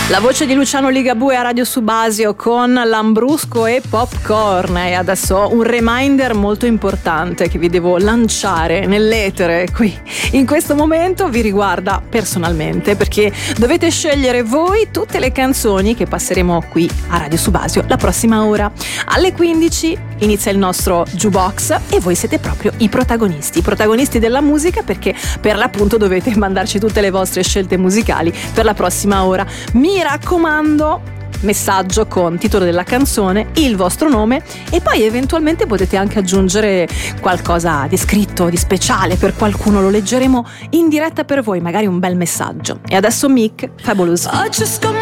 La voce di Luciano Ligabue a Radio Subasio con Lambrusco e Popcorn. E adesso un reminder molto importante che vi devo lanciare nell'etere qui in questo momento, vi riguarda personalmente, perché dovete scegliere voi tutte le canzoni che passeremo qui a Radio Subasio la prossima ora. Alle 15 inizia il nostro jukebox e voi siete proprio i protagonisti della musica, perché per l'appunto dovete mandarci tutte le vostre scelte musicali per la prossima ora. Mi raccomando, messaggio con titolo della canzone, il vostro nome e poi eventualmente potete anche aggiungere qualcosa di scritto, di speciale per qualcuno, lo leggeremo in diretta per voi, magari un bel messaggio. E adesso Mick, Fabulous.